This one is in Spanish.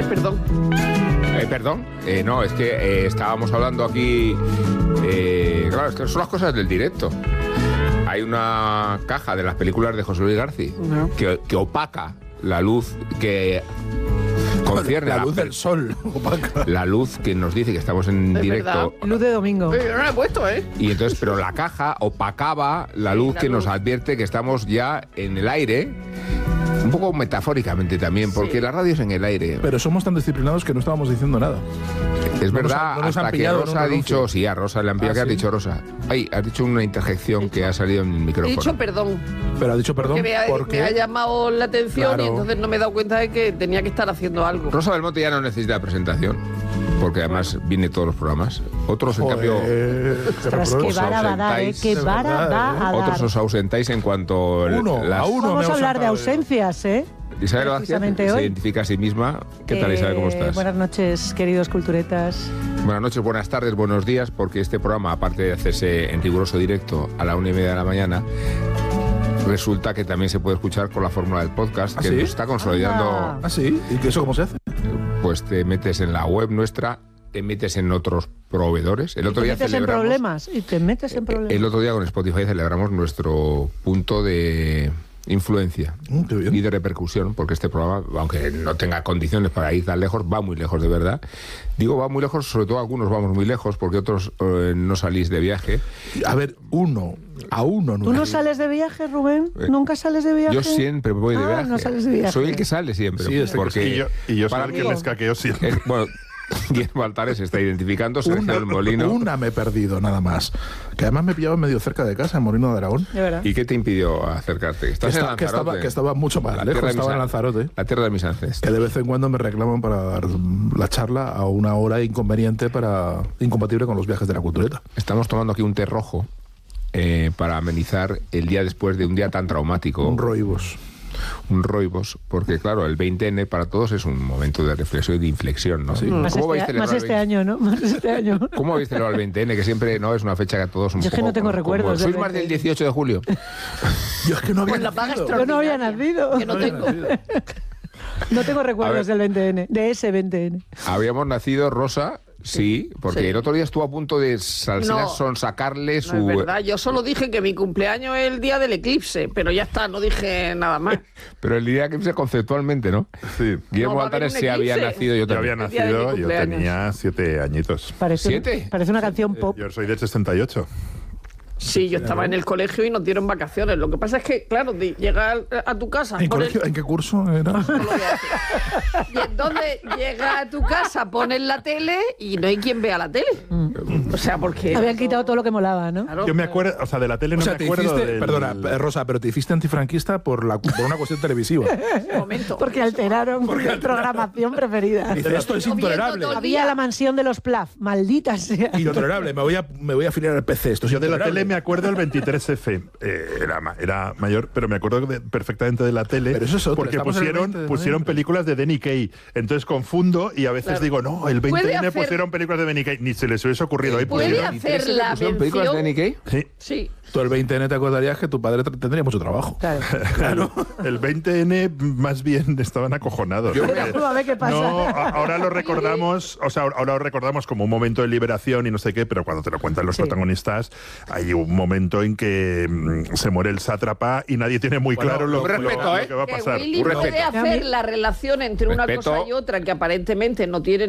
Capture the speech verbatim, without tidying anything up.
Perdón. Eh, perdón, eh, no, es que eh, estábamos hablando aquí, eh, claro, es que son las cosas del directo. Hay una caja de las películas de José Luis García no. que, que opaca la luz que concierne la a luz la, del sol, opaca. La luz que nos dice que estamos en es directo. Verdad. Luz de domingo. Yo no la he puesto, ¿eh? Y entonces, pero la caja opacaba la luz la que luz. nos advierte que estamos ya en el aire. Un poco metafóricamente también, porque sí. la radio es en el aire. Pero somos tan disciplinados que no estábamos diciendo nada. Es no verdad, nos, no nos hasta que Rosa ha dicho... Sí, a Rosa le han pillado. Ah, ¿qué ¿sí? has dicho, Rosa? Ay, has dicho una interjección dicho, que ha salido en el micrófono. He dicho perdón. Pero ha dicho perdón porque me ha, porque me ha llamado la atención claro. y entonces no me he dado cuenta de que tenía que estar haciendo algo. Rosa Belmonte ya no necesita presentación, porque además viene todos los programas. Otros, en Joder, cambio... Ostras, qué vara va a dar, ¿eh? Qué vara va a dar. Otros os ausentáis en cuanto... Uno, las... a uno Vamos a hablar de ausencias, ¿eh? Isabel Vázquez se identifica a sí misma. ¿Qué tal, eh, Isabel? ¿Cómo estás? Buenas noches, queridos culturetas. Buenas noches, buenas tardes, buenos días, porque este programa, aparte de hacerse en riguroso directo a la una y media de la mañana, resulta que también se puede escuchar con la fórmula del podcast, ¿Ah, que sí? nos está consolidando. Ah, ¿Ah, sí? ¿Y eso cómo se hace? Pues te metes en la web nuestra, te metes en otros proveedores. El otro y te día metes en problemas. Y te metes en problemas. El otro día con Spotify celebramos nuestro punto de influencia mm, qué bien. y de repercusión, porque este programa, aunque no tenga condiciones para ir tan lejos, va muy lejos de verdad. Digo va muy lejos, sobre todo algunos vamos muy lejos, porque otros eh, no salís de viaje. A ver, uno, a uno. ¿Tú no sales de viaje, Rubén? Eh, ¿Nunca sales de viaje? Yo siempre voy de ah, viaje. No sales de viaje. Soy el que sale siempre. Sí, es porque y yo, y yo soy para el que me escaqueo siempre. Es, bueno, Guillermo Altares se está identificando, Sergio una, del Molino. Una me he perdido, nada más. Que además me pillaba medio cerca de casa, en Molino de Aragón. ¿De verdad? ¿Y qué te impidió acercarte? ¿Estás que, en está, que, estaba, que estaba mucho más la lejos, estaba en Lanzarote. La tierra de mis ancestros. Que de vez en cuando me reclaman para dar la charla a una hora inconveniente, para incompatible con los viajes de la cultureta. Estamos tomando aquí un té rojo eh, para amenizar el día después de un día tan traumático. Un roibos. Un roibos, porque claro, el veinte ene para todos es un momento de reflexión y de inflexión, ¿no? Sí. Más, ¿Cómo este, más este año, ¿no? Más este año. ¿Cómo habéis celebrado el veinte ene? Que siempre no es una fecha que a todos un Yo es que poco, no tengo como, recuerdos. Como, ¿sois más del dieciocho de julio? Yo es que no había Pues la paga nacido. Yo no había nacido. Que no tengo. No tengo recuerdos del veinte ene, de ese veinte ene. Habíamos nacido, Rosa, sí, porque sí. el otro día estuvo a punto de Salsina No, sonsacarle su... No es verdad, yo solo dije que mi cumpleaños es el día del eclipse, pero ya está, no dije nada más. Pero el día que eclipse conceptualmente, ¿no? Sí. Guillermo No, Altares un se había eclipse. nacido, yo Yo también. había El día de mi nacido, yo cumpleaños. tenía siete añitos. Parece, ¿Siete? Parece una canción pop. Yo soy del sesenta y ocho. Sí, yo estaba en el colegio y nos dieron vacaciones. Lo que pasa es que, claro, de llegar a tu casa... ¿En, poner- colegio, ¿En qué curso era? No lo voy a decir. Y entonces llegas a tu casa, pones la tele y no hay quien vea la tele. O sea, porque... Habían quitado todo lo que molaba, ¿no? Claro, Yo me acuerdo, o sea, de la tele no O sea, me te acuerdo hiciste, del... perdona, eh, Rosa, pero te hiciste antifranquista por, la, por una cuestión televisiva. un momento. Porque alteraron mi programación preferida. Dice, esto es Yo viendo intolerable. todo el Había la mansión de los Plaf, maldita sea. Intolerable, me voy a, me voy a afiliar al P C. Esto es Yo de la intolerable. tele me acuerdo el veintitrés efe. Eh, era, ma- era mayor, pero me acuerdo de- perfectamente de la tele. Pero eso es otro, porque estamos en el pusieron, veinte de pusieron noviembre. películas de Denny Kaye. Entonces confundo y a veces Claro. digo, no, el Puede veinte ene hacer- pusieron películas de Denny Kaye. Ni se les hubiese ocurrido. Ahí Puede pusieron. hacer la ¿Pusieron películas de mención... Nikkei? Sí. Sí. Tú el veinte ene te acordarías que tu padre tr- tendría mucho trabajo. Claro. Claro. El veinte ene más bien estaban acojonados. Yo- porque Tú a ver qué pasa. No, a- ahora lo recordamos, o sea, ahora lo recordamos como un momento de liberación y no sé qué, pero cuando te lo cuentan los Sí. protagonistas, hay un momento en que mm, se muere el sátrapa y nadie tiene muy Bueno, claro lo, un respeto, lo- lo ¿eh? que va a Que pasar. Willy Un puede respeto. hacer la relación entre una Respeto. cosa y otra que aparentemente no tiene